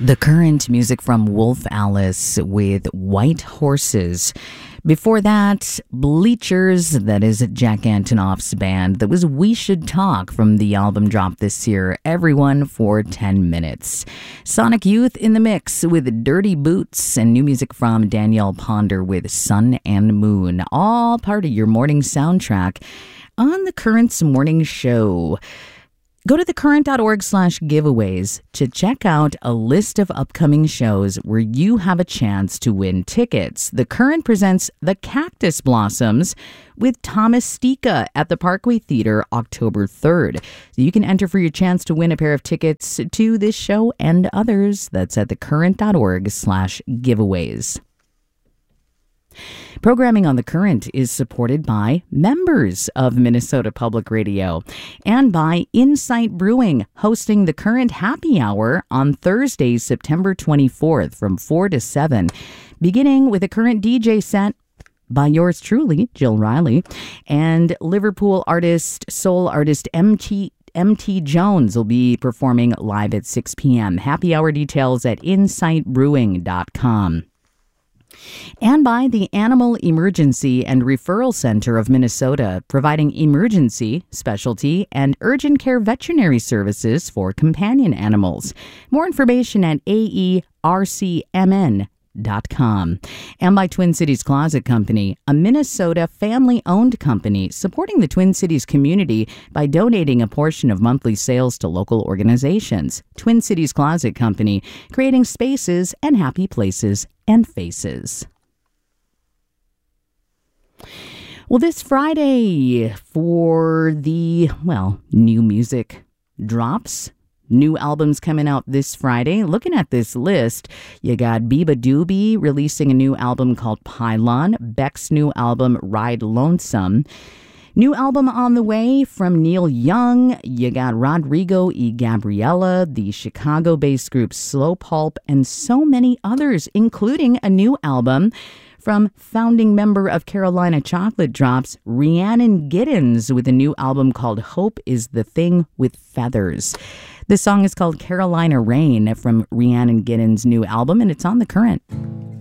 The Current, music from Wolf Alice with White Horses. Before that, Bleachers, that is Jack Antonoff's band. That was We Should Talk from the album dropped this year, Everyone for 10 Minutes. Sonic Youth in the mix with Dirty Boots, and new music from Danielle Ponder with Sun and Moon. All part of your morning soundtrack on the Current's morning show. Go to thecurrent.org/giveaways to check out a list of upcoming shows where you have a chance to win tickets. The Current presents The Cactus Blossoms with Thomas Stika at the Parkway Theater October 3rd. So you can enter for your chance to win a pair of tickets to this show and others. That's at thecurrent.org/giveaways. Programming on The Current is supported by members of Minnesota Public Radio and by Insight Brewing, hosting The Current Happy Hour on Thursday, September 24th from 4 to 7, beginning with a Current DJ set by yours truly, Jill Riley, and Liverpool artist, soul artist MT Jones will be performing live at 6 p.m. Happy Hour details at insightbrewing.com. And by the Animal Emergency and Referral Center of Minnesota, providing emergency, specialty, and urgent care veterinary services for companion animals. More information at aercmn.com. And by Twin Cities Closet Company, a Minnesota family-owned company supporting the Twin Cities community by donating a portion of monthly sales to local organizations. Twin Cities Closet Company, creating spaces and happy places and faces. Well, this Friday for the, new music drops. New albums coming out this Friday. Looking at this list, you got Biba Doobie releasing a new album called Pylon, Beck's new album Ride Lonesome. New album on the way from Neil Young. You got Rodrigo y Gabriela, the Chicago-based group Slow Pulp, and so many others, including a new album from founding member of Carolina Chocolate Drops, Rhiannon Giddens, with a new album called Hope is the Thing with Feathers. The song is called Carolina Rain from Rhiannon Giddens' new album, and it's on The Current.